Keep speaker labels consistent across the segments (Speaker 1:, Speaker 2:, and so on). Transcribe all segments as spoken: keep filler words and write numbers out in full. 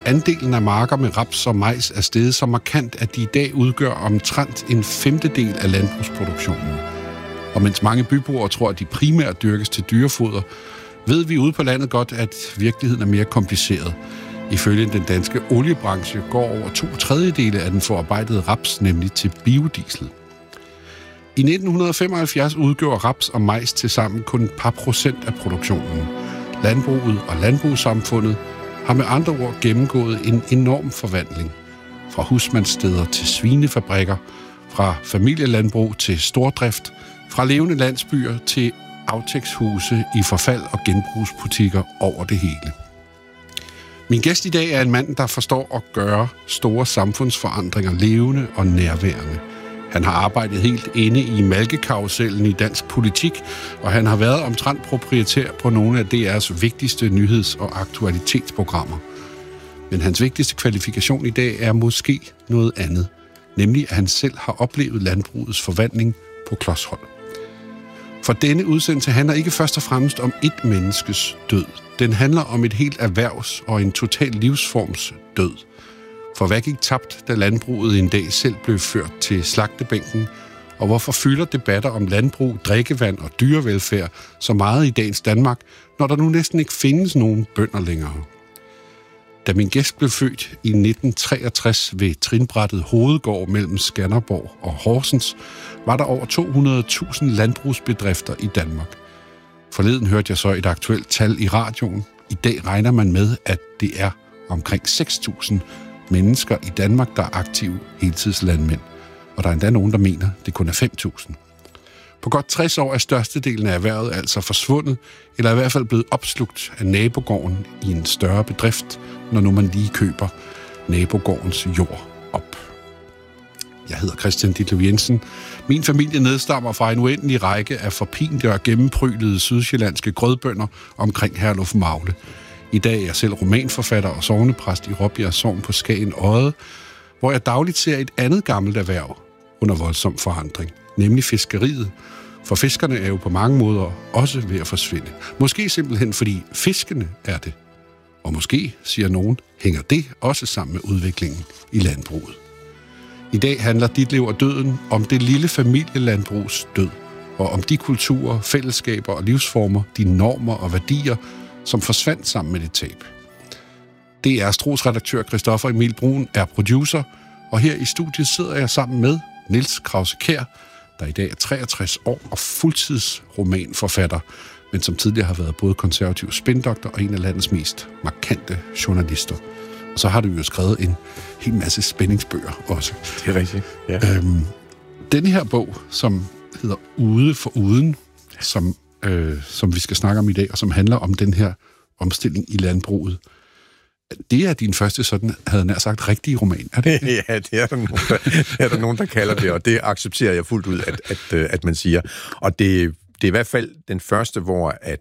Speaker 1: andelen af marker med raps og majs er steget så markant, at de i dag udgør omtrent en femtedel af landbrugsproduktionen. Og mens mange byboere tror, at de primært dyrkes til dyrefoder, ved vi ude på landet godt, at virkeligheden er mere kompliceret. Ifølge den danske oliebranche går over to tredjedele af den forarbejdede raps nemlig til biodiesel. I nitten femoghalvfjerds udgjorde raps og majs tilsammen kun et par procent af produktionen. Landbruget og landbrugssamfundet har med andre ord gennemgået en enorm forvandling. Fra husmandssteder til svinefabrikker, fra familielandbrug til stordrift, fra levende landsbyer til aftægtshuse i forfald og genbrugsbutikker over det hele. Min gæst i dag er en mand, der forstår at gøre store samfundsforandringer levende og nærværende. Han har arbejdet helt inde i malkekarusellen i dansk politik, og han har været omtrent proprietær på nogle af D R's vigtigste nyheds- og aktualitetsprogrammer. Men hans vigtigste kvalifikation i dag er måske noget andet, nemlig at han selv har oplevet landbrugets forvandling på klods hold. For denne udsendelse handler ikke først og fremmest om et menneskes død. Den handler om et helt erhvervs og en total livsforms død. For hvad gik tabt, da landbruget en dag selv blev ført til slagtebænken? Og hvorfor fylder debatter om landbrug, drikkevand og dyrevelfærd så meget i dagens Danmark, når der nu næsten ikke findes nogen bønder længere? Da min gæst blev født i nitten treogtres ved trinbrættet Hovedgård mellem Skanderborg og Horsens, var der over to hundrede tusind landbrugsbedrifter i Danmark. Forleden hørte jeg så et aktuelt tal i radioen. I dag regner man med, at det er omkring seks tusind mennesker i Danmark, der er aktive heltidslandmænd. Og der er endda nogen, der mener, det kun er fem tusind. På godt tres år er størstedelen af erhvervet altså forsvundet, eller i hvert fald blevet opslugt af nabogården i en større bedrift, når nu man lige køber nabogårdens jord op. Jeg hedder Christian Ditlev Jensen. Min familie nedstammer fra en uendelig række af forpinte og gennemprylede sydsjællandske grødbønder omkring Herlufmagle. I dag er jeg selv romanforfatter og sognepræst i Råbjerg Sogn på Skagen Odde, hvor jeg dagligt ser et andet gammelt erhverv under voldsom forandring, nemlig fiskeriet. For fiskerne er jo på mange måder også ved at forsvinde. Måske simpelthen fordi fiskene er det. Og måske, siger nogen, hænger det også sammen med udviklingen i landbruget. I dag handler dit liv og døden om det lille familielandbrugs død, og om de kulturer, fællesskaber og livsformer, de normer og værdier, som forsvandt sammen med det tab. D R's trosredaktør Christoffer Emil Bruun er producer, og her i studiet sidder jeg sammen med Niels Krause-Kjær, der i dag er treogtres år og fuldtidsromanforfatter, men som tidligere har været både konservativ spindoktor og en af landets mest markante journalister. Og så har du jo skrevet en hel masse spændingsbøger også.
Speaker 2: Det er rigtigt, ja.
Speaker 1: Øhm, denne her bog, som hedder Ude for Uden, som, øh, som vi skal snakke om i dag, og som handler om den her omstilling i landbruget, det er din første sådan, havde nær sagt, rigtige roman, er det ikke?
Speaker 2: Ja, det er der nogen, der, det er der, nogen, der kalder det, og det accepterer jeg fuldt ud, at, at, at man siger. Og det, det er i hvert fald den første, hvor at,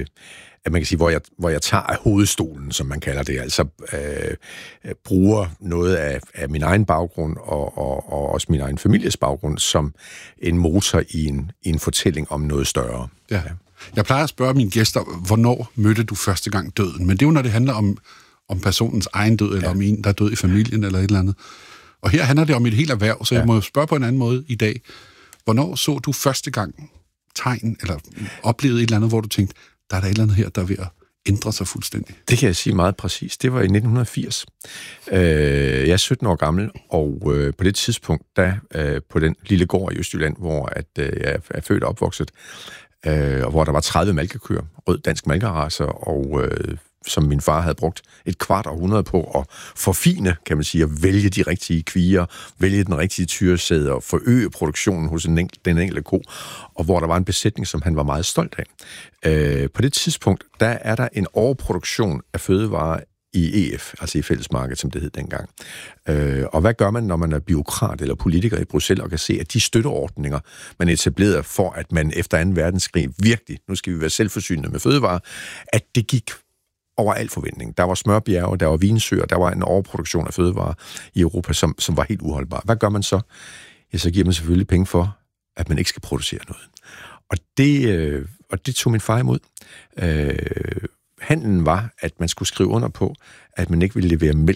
Speaker 2: at man kan sige, hvor jeg, hvor jeg tager af hovedstolen, som man kalder det, altså øh, bruger noget af, af min egen baggrund og, og, og også min egen families baggrund som en motor i en, i en fortælling om noget større.
Speaker 1: Ja. Jeg plejer at spørge mine gæster, hvornår mødte du første gang døden? Men det er jo, når det handler om om personens egen død, eller ja. om en, der er død i familien, eller et eller andet. Og her handler det om et helt erhverv, så jeg ja. må spørge på en anden måde i dag. Hvornår så du første gang tegn, eller oplevede et eller andet, hvor du tænkte, der er der et eller andet her, der er ved at ændre sig fuldstændig?
Speaker 2: Det kan jeg sige meget præcis. Det var i nitten firs. Øh, jeg er sytten år gammel, og øh, på det tidspunkt, der øh, på den lille gård i Østjylland, hvor at, øh, jeg er født og opvokset, øh, og hvor der var tredive malkekøer, rød dansk malkerace, og øh, som min far havde brugt et kvart århundrede på at forfine, kan man sige, at vælge de rigtige kvier, vælge den rigtige tyresæde og forøge produktionen hos den enkelte, den enkelte ko, og hvor der var en besætning, som han var meget stolt af. Øh, på det tidspunkt, der er der en overproduktion af fødevarer i E F, altså i fællesmarkedet, som det hed dengang. Øh, og hvad gør man, når man er bureaukrat eller politiker i Bruxelles og kan se, at de støtteordninger, man etablerede for, at man efter anden verdenskrig virkelig, nu skal vi være selvforsynende med fødevarer, at det gik over al forventning. Der var smørbjerge, der var vinsøer, der var en overproduktion af fødevarer i Europa, som, som var helt uholdbar. Hvad gør man så? Ja, så giver man selvfølgelig penge for, at man ikke skal producere noget. Og det, øh, og det tog min far imod. Øh, handlen var, at man skulle skrive under på, at man ikke ville levere mælk